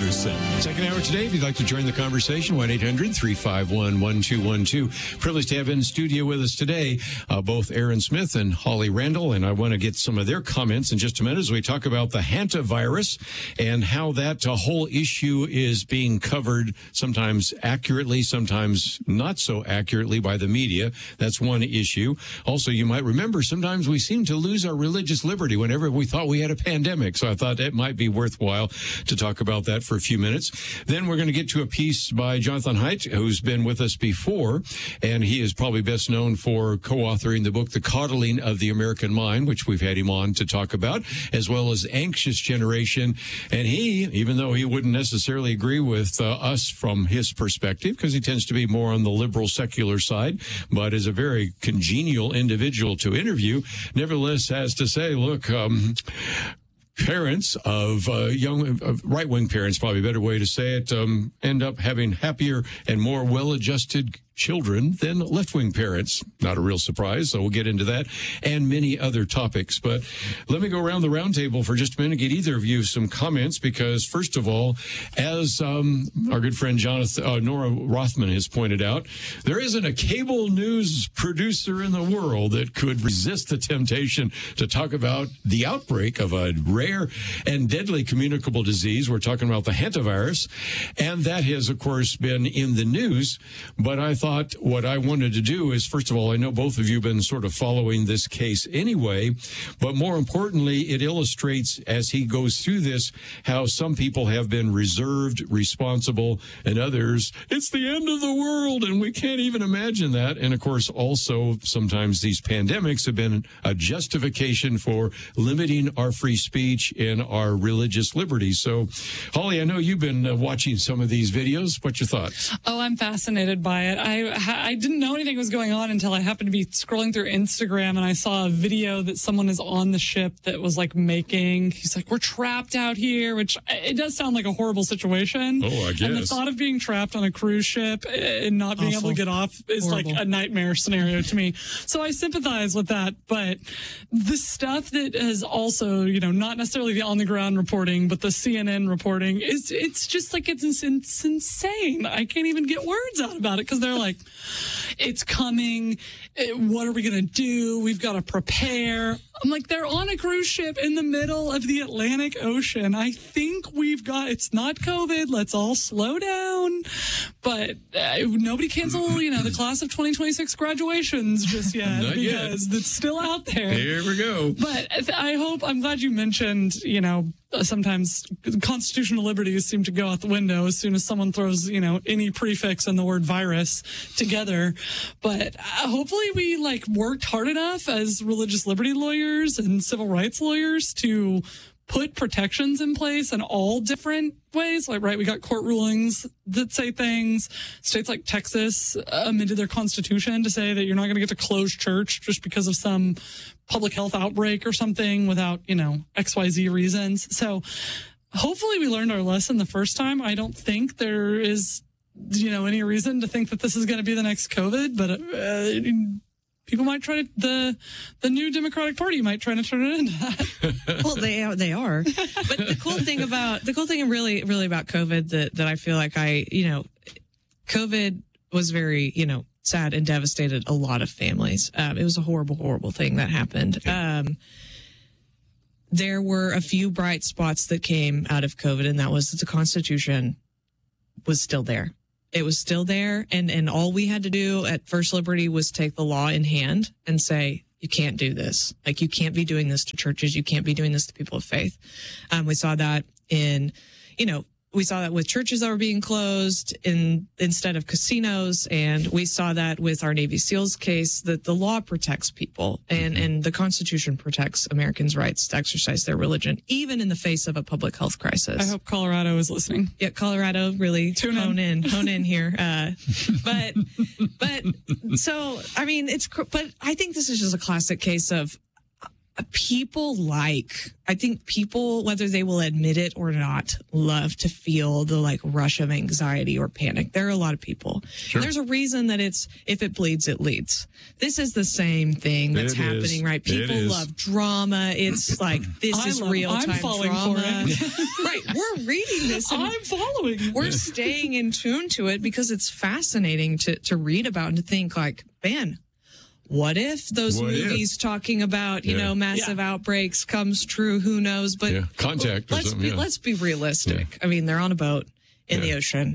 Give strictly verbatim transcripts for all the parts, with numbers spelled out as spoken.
Peterson. Second hour today, if you'd like to join the conversation, one eight hundred three five one one two one two. Privileged to have in studio with us today uh, both Aaron Smith and Holly Randall, and I want to get some of their comments in just a minute as we talk about the hantavirus and how that uh, whole issue is being covered sometimes accurately, sometimes not so accurately by the media. That's one issue. Also, you might remember sometimes we seem to lose our religious liberty whenever we thought we had a pandemic, so I thought it might be worthwhile to talk about that for a few minutes. Then we're going to get to a piece by Jonathan Haidt, who's been with us before, and he is probably best known for co-authoring the book, The Coddling of the American Mind, which we've had him on to talk about, as well as Anxious Generation. And he, even though he wouldn't necessarily agree with uh, us from his perspective, because he tends to be more on the liberal secular side, but is a very congenial individual to interview, nevertheless has to say, look, um, parents of uh, young, uh, right-wing parents, probably a better way to say it, um, end up having happier and more well-adjusted children than left-wing parents. Not a real surprise, so we'll get into that and many other topics. But let me go around the roundtable for just a minute, get either of you some comments, because first of all, as um, our good friend Jonathan, uh, Nora Rothman has pointed out, there isn't a cable news producer in the world that could resist the temptation to talk about the outbreak of a rare and deadly communicable disease. We're talking about the hantavirus, and that has, of course, been in the news. But I thought what I wanted to do is, first of all, I know both of you have been sort of following this case anyway, but more importantly, it illustrates as he goes through this how some people have been reserved, responsible, and others, it's the end of the world, and we can't even imagine that. And of course, also, sometimes these pandemics have been a justification for limiting our free speech and our religious liberties. So, Holly, I know you've been uh, watching some of these videos. What's your thoughts? Oh, I'm fascinated by it. I I didn't know anything was going on until I happened to be scrolling through Instagram and I saw a video that someone is on the ship that was like making, he's like, we're trapped out here, which it does sound like a horrible situation. Oh, I guess. And the thought of being trapped on a cruise ship and not being Awful. able to get off is Horrible. like a nightmare scenario to me. So I sympathize with that. But the stuff that is also, you know, not necessarily the on the ground reporting, but the C N N reporting is, it's just like, it's, it's insane. I can't even get words out about it because they're like, it's coming. What are we going to do? We've got to prepare. I'm like, they're on a cruise ship in the middle of the Atlantic Ocean. I think we've got, it's not COVID. Let's all slow down. But uh, nobody cancel, you know, the class of twenty twenty-six graduations just yet. Not yet. Because it's still out there. Here we go. But I hope, I'm glad you mentioned, you know, sometimes constitutional liberties seem to go out the window as soon as someone throws, you know, any prefix and the word virus together. But uh, hopefully we like worked hard enough as religious liberty lawyers and civil rights lawyers to put protections in place in all different ways. Like, right, we got court rulings that say things. States like Texas amended their constitution to say that you're not going to get to close church just because of some public health outbreak or something without, you know, X Y Z reasons. So hopefully we learned our lesson the first time. I don't think there is, you know, any reason to think that this is going to be the next COVID, but uh, people might try to, the the new Democratic Party might try to turn it into that. Well, they are, they are. But the cool thing about, the cool thing really, really about COVID that, that I feel like I, you know, COVID was very, you know, sad and devastated a lot of families. Um, it was a horrible, horrible thing that happened. Um, there were a few bright spots that came out of COVID, and that was that the Constitution was still there. It was still there, and, and all we had to do at First Liberty was take the law in hand and say, you can't do this. Like, you can't be doing this to churches. You can't be doing this to people of faith. Um, we saw that in, you know, we saw that with churches that were being closed in instead of casinos, and we saw that with our Navy SEALs case, that the law protects people, and, and the Constitution protects Americans' rights to exercise their religion, even in the face of a public health crisis. I hope Colorado is listening. Yeah, Colorado, really Tune hone in. in, hone in here. Uh, but, but, so, I mean, it's, but I think this is just a classic case of, people like, I think people, whether they will admit it or not, love to feel the like rush of anxiety or panic. There are a lot of people. Sure. There's a reason that it's, if it bleeds, it leads. This is the same thing that's It happening, is. right? People It is. love drama. It's like, this I is love- real I'm time falling drama. for it. Right. We're reading this. And I'm following. we're staying in tune to it because it's fascinating to, to read about and to think like, man, what if those What if? movies talking about, you Yeah. know, massive Yeah. outbreaks comes true? Who knows? But Yeah. Contact or let's something, be, yeah. let's be realistic. I mean, they're on a boat in the Yeah. ocean.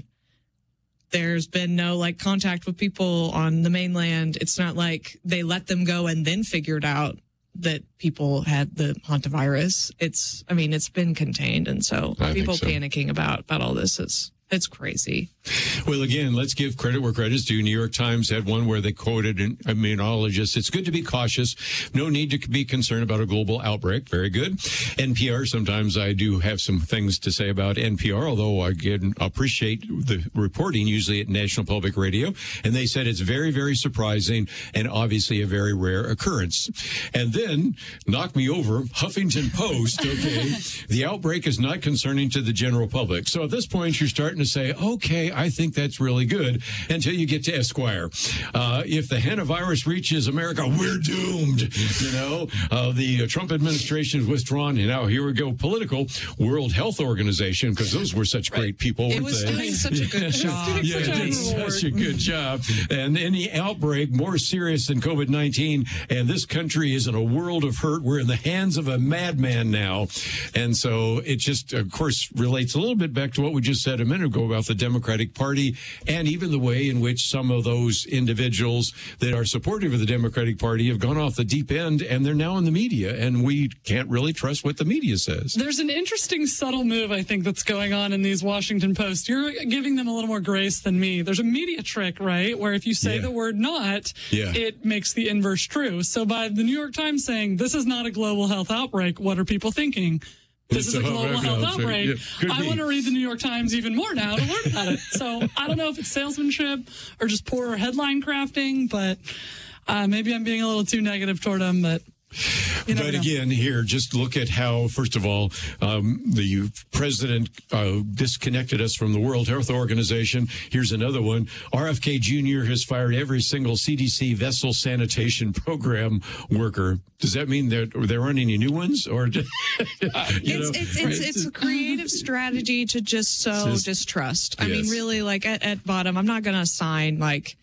There's been no like contact with people on the mainland. It's not like they let them go and then figured out that people had the hantavirus. It's, I mean, it's been contained. And so I think people so. panicking about, about all this is, it's crazy. Well, again, let's give credit where credit's due. New York Times had one where they quoted an immunologist. It's good to be cautious. No need to be concerned about a global outbreak. Very good. N P R, sometimes I do have some things to say about N P R, although I again appreciate the reporting, usually at National Public Radio. And they said it's very, very surprising and obviously a very rare occurrence. And then, knock me over, Huffington Post, okay, the outbreak is not concerning to the general public. So at this point, you're starting to say, okay, I think that's really good, until you get to Esquire. Uh, if the hantavirus reaches America, we're doomed. You know, uh, the Trump administration is withdrawn, and now here we go, political World Health Organization, because those were such great people, It weren't was they? doing such a good job. doing Yeah, such it a did admirable such a good job. And any outbreak more serious than COVID nineteen, and this country is in a world of hurt. We're in the hands of a madman now. And so it just, of course, relates a little bit back to what we just said a minute ago about the Democratic Party, and even the way in which some of those individuals that are supportive of the Democratic Party have gone off the deep end, and they're now in the media, and we can't really trust what the media says. There's an interesting subtle move, I think, that's going on in these Washington Post. You're giving them a little more grace than me. There's a media trick, right, where if you say Yeah. the word not, Yeah. it makes the inverse true. So by the New York Times saying this is not a global health outbreak, what are people thinking? This It's is a a global health health outbreak. outbreak. Yeah, could I be. want to read the New York Times even more now to learn about it. So I don't know if it's salesmanship or just poor headline crafting, but uh, maybe I'm being a little too negative toward them, but you never But know. again, here, just look at how, first of all, um, the president uh, disconnected us from the World Health Organization. Here's another one. R F K Junior has fired every single C D C vessel sanitation program worker. Does that mean they're, they're running any new ones? Or, you It's, know, it's, it's, it's a creative strategy to just sow Just- distrust. I yes. mean, really, like at, at bottom, I'm not going to assign, like,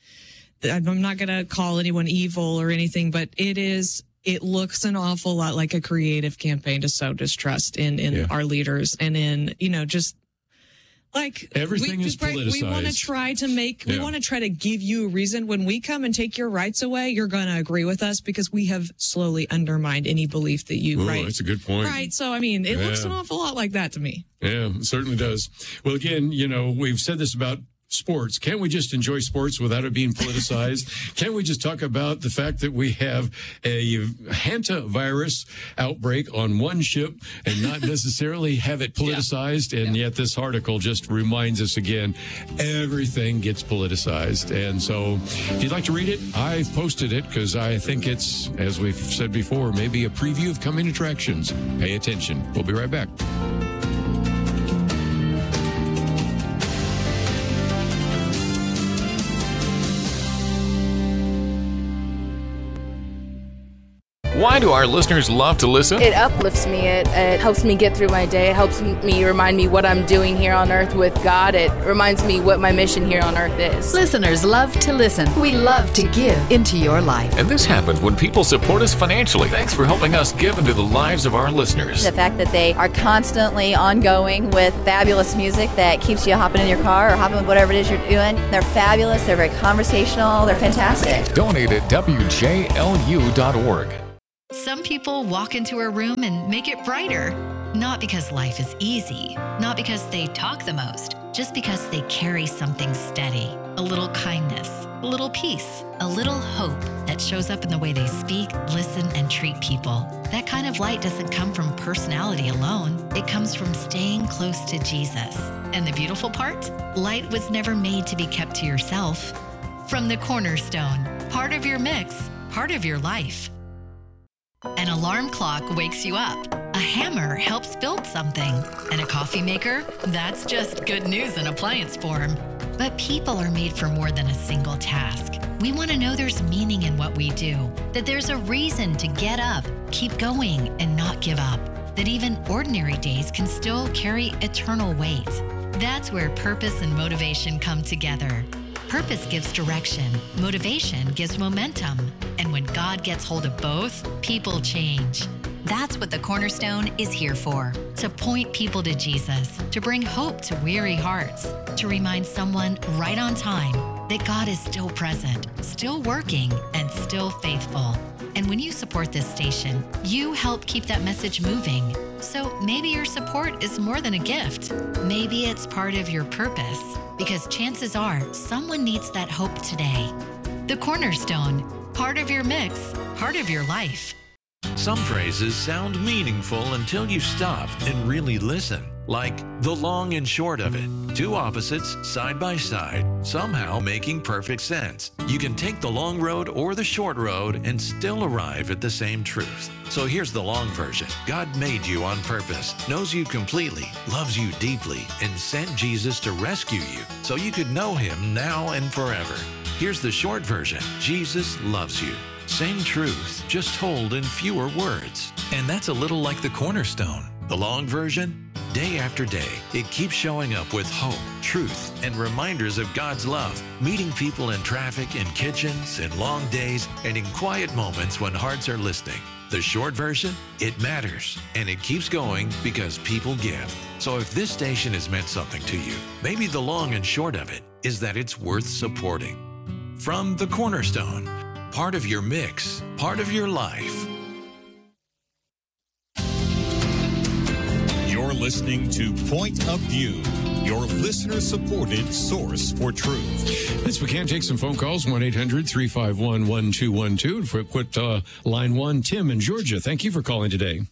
I'm not going to call anyone evil or anything, but it is, it looks an awful lot like a creative campaign to sow distrust in, in Yeah. our leaders and in, you know, just like Everything we, is right, we want to politicized. try to make, we Yeah. want to try to give you a reason when we come and take your rights away, you're going to agree with us because we have slowly undermined any belief that you, Ooh, right? that's a good point. Right. So, I mean, it looks Yeah. an awful lot like that to me. Yeah, it certainly does. Well, again, you know, we've said this about sports. Can't we just enjoy sports without it being politicized? Can't we just talk about the fact that we have a hantavirus outbreak on one ship and not necessarily have it politicized? And yet this article just reminds us again, everything gets politicized. And so if you'd like to read it, I've posted it because I think it's, as we've said before, maybe a preview of coming attractions. Pay attention. We'll be right back. Why do our listeners love to listen? It uplifts me. It, it helps me get through my day. It helps me remind me what I'm doing here on earth with God. It reminds me what my mission here on earth is. Listeners love to listen. We love to give into your life. And this happens when people support us financially. Thanks for helping us give into the lives of our listeners. The fact that they are constantly ongoing with fabulous music that keeps you hopping in your car or hopping with whatever it is you're doing. They're fabulous. They're very conversational. They're fantastic. Donate at W J L U dot org. Some people walk into a room and make it brighter. Not because life is easy, not because they talk the most, just because they carry something steady. A little kindness, a little peace, a little hope that shows up in the way they speak, listen, and treat people. That kind of light doesn't come from personality alone. It comes from staying close to Jesus. And the beautiful part? Light was never made to be kept to yourself. From the Cornerstone, part of your mix, part of your life. An alarm clock wakes you up. A hammer helps build something. And a coffee maker? That's just good news in appliance form. But people are made for more than a single task. We want to know there's meaning in what we do, that there's a reason to get up, keep going, and not give up, that even ordinary days can still carry eternal weight. That's where purpose and motivation come together. Purpose gives direction, motivation gives momentum. And when God gets hold of both, people change. That's what the Cornerstone is here for. To point people to Jesus, to bring hope to weary hearts, to remind someone right on time that God is still present, still working, and still faithful. And when you support this station, you help keep that message moving. So maybe your support is more than a gift. Maybe it's part of your purpose, because chances are someone needs that hope today. The Cornerstone, part of your mix, part of your life. Some phrases sound meaningful until you stop and really listen. Like the long and short of it. Two opposites side by side, somehow making perfect sense. You can take the long road or the short road and still arrive at the same truth. So here's the long version. God made you on purpose, knows you completely, loves you deeply, and sent Jesus to rescue you so you could know him now and forever. Here's the short version. Jesus loves you. Same truth, just told in fewer words. And that's a little like the Cornerstone. The long version? Day after day, it keeps showing up with hope, truth, and reminders of God's love, meeting people in traffic, in kitchens, in long days, and in quiet moments when hearts are listening. The short version? It matters, and it keeps going because people give. So if this station has meant something to you, maybe the long and short of it is that it's worth supporting. From the Cornerstone, part of your mix, part of your life. You're listening to Point of View, your listener-supported source for truth. Yes, we can take some phone calls, one eight hundred three five one one two one two. For quit uh, line one, Tim in Georgia. Thank you for calling today.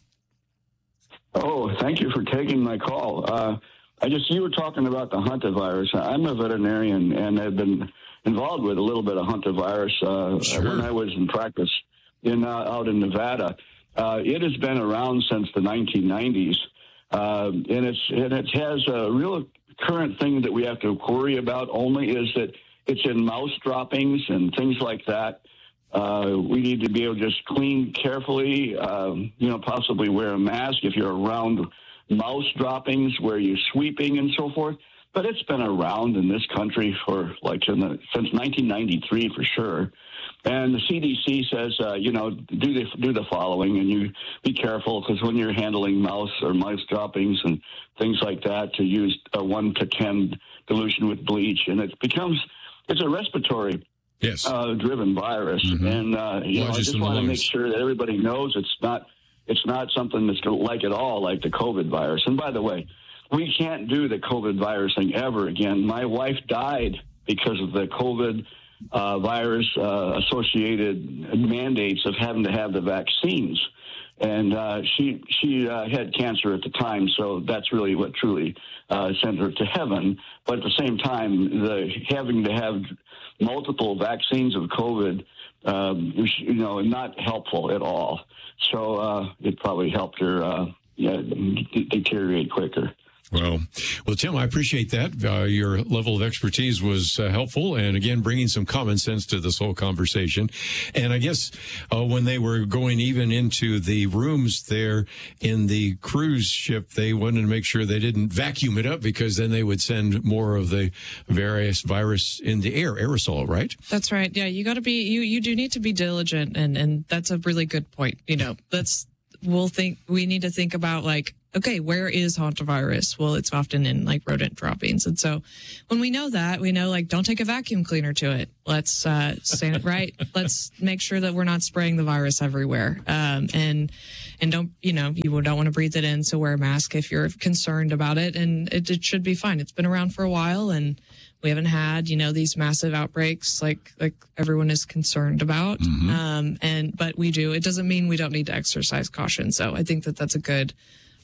Oh, thank you for taking my call. Uh, I just, you were talking about the hantavirus. I'm a veterinarian and I've been involved with a little bit of hantavirus uh, Sure. when I was in practice in uh, out in Nevada. Uh, it has been around since the nineteen nineties. Uh, and it's and it has a real current thing that we have to worry about only is that it's in mouse droppings and things like that. Uh, we need to be able to just clean carefully, um, you know, possibly wear a mask if you're around mouse droppings where you're sweeping and so forth. But it's been around in this country for like in the, since nineteen ninety-three for sure. And the C D C says, uh, you know, do the, do the following, and you be careful because when you're handling mouse or mouse droppings and things like that, to use a one to ten dilution with bleach, and it becomes it's a respiratory Yes. uh, driven virus, Mhm. and uh, you know, I Lodges just in the want to make lungs. sure that everybody knows it's not it's not something that's gonna, like at all like the COVID virus. And by the way, we can't do the COVID virus thing ever again. My wife died because of the COVID uh, virus uh, associated mandates of having to have the vaccines. And uh, she she uh, had cancer at the time, so that's really what truly uh, sent her to heaven. But at the same time, the having to have multiple vaccines of COVID, um, you know, not helpful at all. So uh, it probably helped her uh, yeah, deteriorate quicker. Well, well, Tim, I appreciate that. Uh, your level of expertise was uh, helpful, and again, bringing some common sense to this whole conversation. And I guess uh, when they were going even into the rooms there in the cruise ship, they wanted to make sure they didn't vacuum it up because then they would send more of the various virus in the air, aerosol, right? That's right. Yeah, you got to be you. You do need to be diligent, and and that's a really good point. You know, that's we'll think we need to think about like. Okay, where is hantavirus? Well, it's often in like rodent droppings. And so when we know that, we know like don't take a vacuum cleaner to it. Let's uh, stand it right. Let's make sure that we're not spraying the virus everywhere. Um, and and don't, you know, you don't want to breathe it in. So wear a mask if you're concerned about it. And it, it should be fine. It's been around for a while and we haven't had, you know, these massive outbreaks like like everyone is concerned about. Mm-hmm. Um, and but we do. It doesn't mean we don't need to exercise caution. So I think that that's a good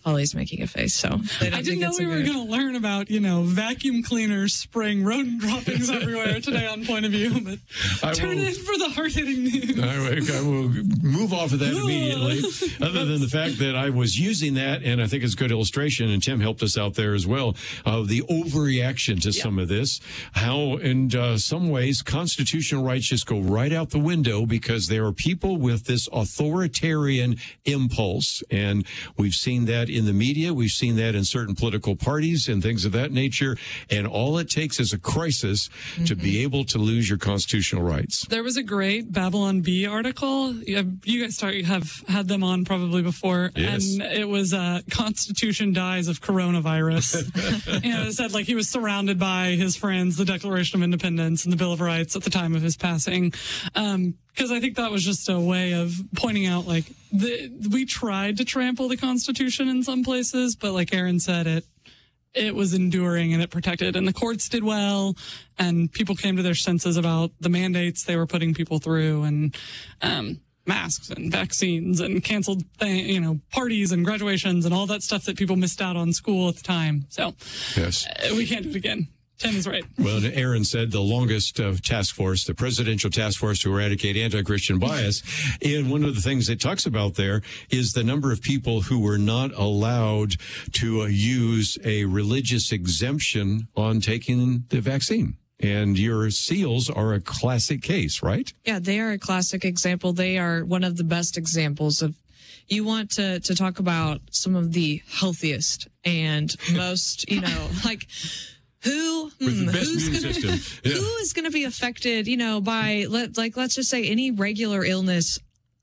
Holly's making a face, so they don't I didn't think know it's we a were good- going to learn about, you know, vacuum cleaners spraying rodent droppings everywhere today on Point of View, but I turn will- in for the hard-hitting news. I, I will move off of that immediately, other than the fact that I was using that, and I think it's a good illustration, and Tim helped us out there as well, of the overreaction to some of this, how in uh, some ways constitutional rights just go right out the window because there are people with this authoritarian impulse, and we've seen that in the media, we've seen that in certain political parties and things of that nature, and all it takes is a crisis mm-hmm. to be able to lose your constitutional rights. There was a great Babylon Bee article. You guys start, have had them on probably before. Yes. And it was uh, Constitution Dies of Coronavirus. And it said like he was surrounded by his friends, the Declaration of Independence and the Bill of Rights at the time of his passing. Um, Because I think that was just a way of pointing out, like, the, we tried to trample the Constitution in some places, but like Aaron said, it it was enduring and it protected. And the courts did well, and people came to their senses about the mandates they were putting people through, and um, masks and vaccines and canceled, th- you know, parties and graduations and all that stuff that people missed out on school at the time. So yes, uh, we can't do it again. Tim is right. Well, Aaron said the longest uh, task force, the presidential task force to eradicate anti-Christian bias. And one of the things it talks about there is the number of people who were not allowed to uh, use a religious exemption on taking the vaccine. And your SEALs are a classic case, right? Yeah, they are a classic example. They are one of the best examples of, you want to, to talk about some of the healthiest and most, you know, like, Who, With the best who's immune gonna, system. Yeah. who is going to be affected, you know, by, let, like, let's just say any regular illness?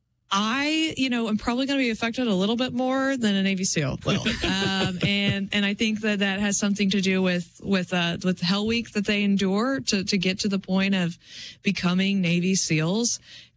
I, you know, am probably going to be affected a little bit more than a Navy SEAL will. um, and, and I think that that has something to do with, with, uh, with Hell Week that they endure to, to get to the point of becoming Navy SEALs.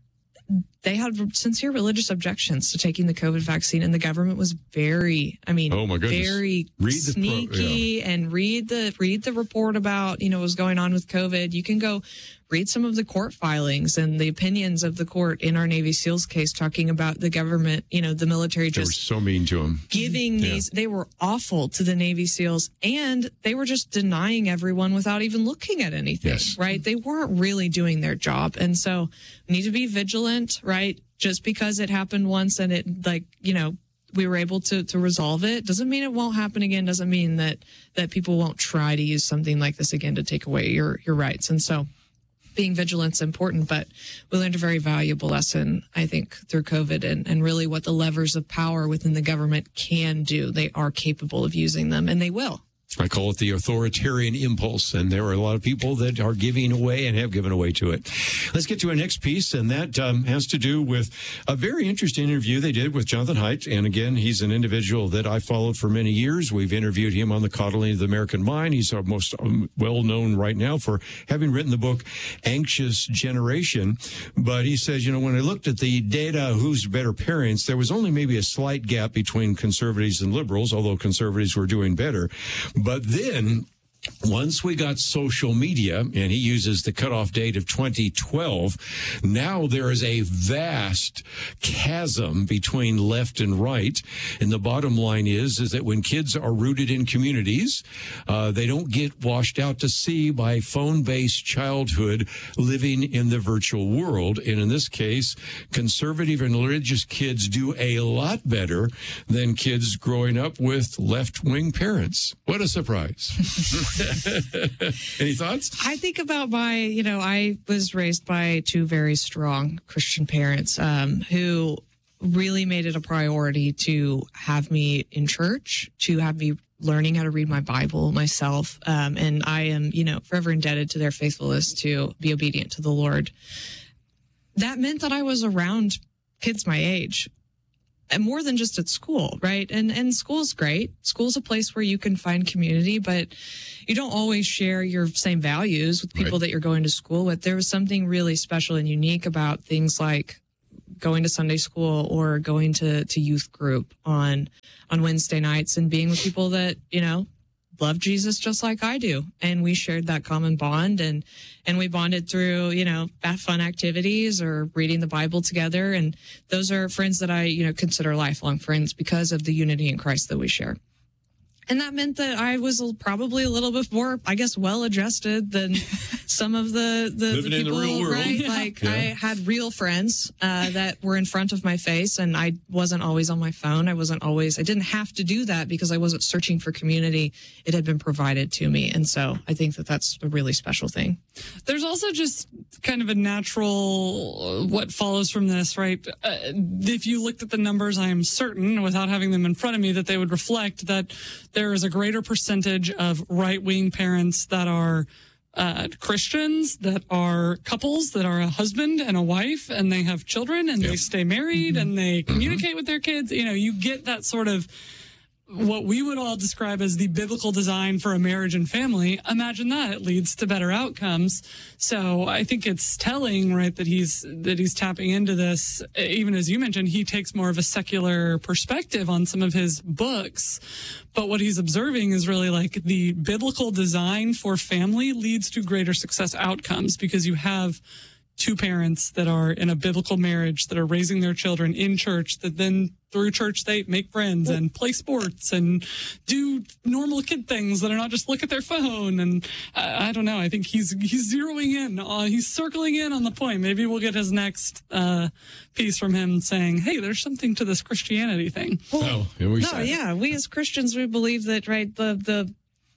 They had sincere religious objections to taking the COVID vaccine, and the government was very, I mean, oh my goodness. very read the sneaky pro- yeah. and read the read the report about, you know, what was going on with COVID. You can go read some of the court filings and the opinions of the court in our Navy SEALs case talking about the government, you know, the military They were just so mean to him. giving Yeah. these, they were awful to the Navy SEALs, and they were just denying everyone without even looking at anything, Yes. right? They weren't really doing their job. And so we need to be vigilant, right? Just because it happened once and it, like, you know, we were able to, to resolve it doesn't mean it won't happen again. Doesn't mean that, that people won't try to use something like this again to take away your, your rights. And so being vigilant is important, but we learned a very valuable lesson, I think, through COVID and, and really what the levers of power within the government can do. They are capable of using them, and they will. I call it the authoritarian impulse, and there are a lot of people that are giving away and have given away to it. Let's get to our next piece, and that um, has to do with a very interesting interview they did with Jonathan Haidt. And again, he's an individual that I followed for many years. We've interviewed him on the Coddling of the American Mind. He's our most um, well-known right now for having written the book Anxious Generation. But he says, you know, when I looked at the data, who's better parents, there was only maybe a slight gap between conservatives and liberals, although conservatives were doing better. But then once we got social media, and he uses the cutoff date of twenty twelve, now there is a vast chasm between left and right. And the bottom line is, is that when kids are rooted in communities, uh, they don't get washed out to sea by phone-based childhood living in the virtual world. And in this case, conservative and religious kids do a lot better than kids growing up with left-wing parents. What a surprise. Any thoughts? I think about my, you know, I was raised by two very strong Christian parents um, who really made it a priority to have me in church, to have me learning how to read my Bible myself. Um, and I am, you know, forever indebted to their faithfulness to be obedient to the Lord. That meant that I was around kids my age. And more than just at school, right? And and school's great. School's a place where you can find community, but you don't always share your same values with people Right. that you're going to school with. There was something really special and unique about things like going to Sunday school or going to, to youth group on on Wednesday nights and being with people that, you know, love Jesus just like I do. And we shared that common bond, and, and we bonded through, you know, fun activities or reading the Bible together. And those are friends that I, you know, consider lifelong friends because of the unity in Christ that we share. And that meant that I was probably a little bit more, I guess, well-adjusted than some of the, the, the people, in the real world. right? Yeah. Like, yeah. I had real friends uh, that were in front of my face, and I wasn't always on my phone. I wasn't always, I didn't have to do that because I wasn't searching for community. It had been provided to me. And so I think that that's a really special thing. There's also just kind of a natural, uh, what follows from this, right? Uh, if you looked at the numbers, I am certain, without having them in front of me, that they would reflect that there is a greater percentage of right-wing parents that are uh, Christians, that are couples, that are a husband and a wife, and they have children, and yep. they stay married, mm-hmm. and they communicate mm-hmm. with their kids. You know, you get that sort of what we would all describe as the biblical design for a marriage and family. Imagine that. It leads to better outcomes. So I think it's telling, right, that he's that he's tapping into this. Even as you mentioned, he takes more of a secular perspective on some of his books. But what he's observing is really like the biblical design for family leads to greater success outcomes because you have two parents that are in a biblical marriage that are raising their children in church, that then through church they make friends and play sports and do normal kid things that are not just look at their phone. And I, I don't know. I think he's he's zeroing in. Uh, he's circling in on the point. Maybe we'll get his next uh, piece from him saying, hey, there's something to this Christianity thing. Well, oh, we no, yeah. We as Christians, we believe that, right, the the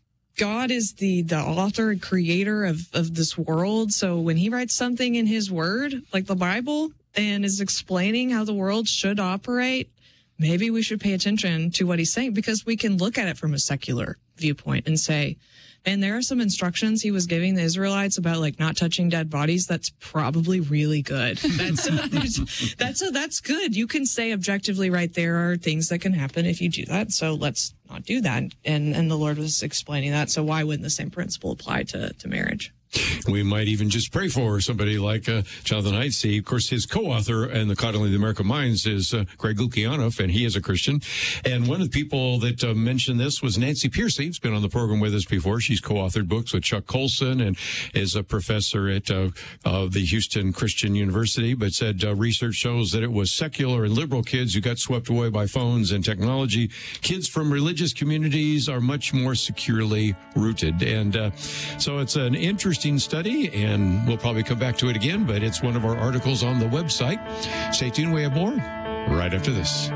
God is the, the author and creator of, of this world. So when he writes something in his word, like the Bible, and is explaining how the world should operate, maybe we should pay attention to what he's saying, because we can look at it from a secular viewpoint and say, and there are some instructions he was giving the Israelites about like not touching dead bodies. That's probably really good. That's that's a, that's good. You can say objectively, right, there are things that can happen if you do that. So let's not do that. And and the Lord was explaining that. So why wouldn't the same principle apply to, to marriage? We might even just pray for somebody like uh, Jonathan Heidse. Of course, his co-author in the Coddling of the American Minds is uh, Greg Lukianoff, and he is a Christian. And one of the people that uh, mentioned this was Nancy Pearcey, who's been on the program with us before. She's co-authored books with Chuck Colson and is a professor at uh, uh, the Houston Christian University, but said uh, research shows that it was secular and liberal kids who got swept away by phones and technology. Kids from religious communities are much more securely rooted. And uh, so it's an interesting study, and we'll probably come back to it again, but it's one of our articles on the website. Stay tuned. We have more right after this.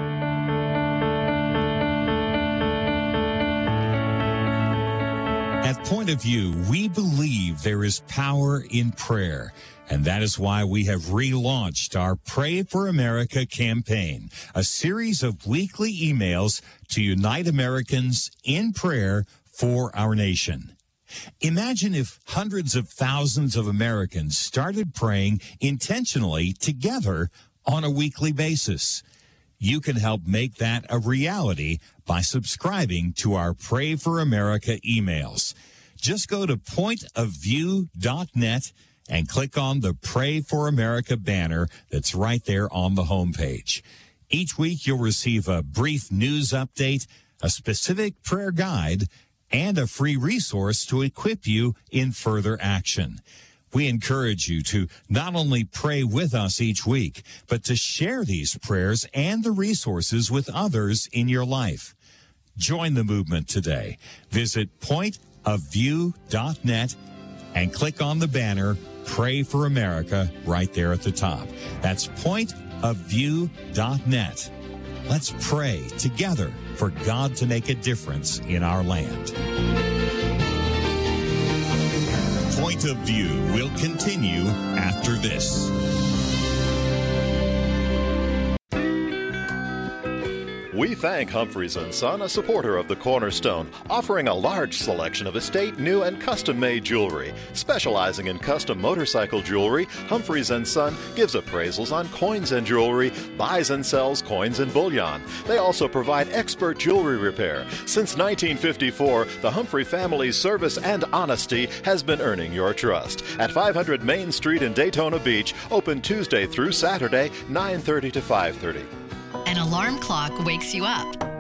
At Point of View, we believe there is power in prayer, and that is why we have relaunched our Pray for America campaign, a series of weekly emails to unite Americans in prayer for our nation. Imagine if hundreds of thousands of Americans started praying intentionally together on a weekly basis. You can help make that a reality by subscribing to our Pray for America emails. Just go to point of view dot net and click on the Pray for America banner that's right there on the homepage. Each week you'll receive a brief news update, a specific prayer guide, and a free resource to equip you in further action. We encourage you to not only pray with us each week, but to share these prayers and the resources with others in your life. Join the movement today. Visit point of view dot net and click on the banner Pray for America right there at the top. That's point of view dot net. Let's pray together for God to make a difference in our land. Point of View will continue after this. We thank Humphreys and Son, a supporter of the Cornerstone, offering a large selection of estate, new, and custom-made jewelry. Specializing in custom motorcycle jewelry, Humphreys and Son gives appraisals on coins and jewelry, buys and sells coins and bullion. They also provide expert jewelry repair. Since nineteen fifty-four, the Humphrey family's service and honesty has been earning your trust. At five hundred Main Street in Daytona Beach, open Tuesday through Saturday, nine thirty to five thirty. An alarm clock wakes you up.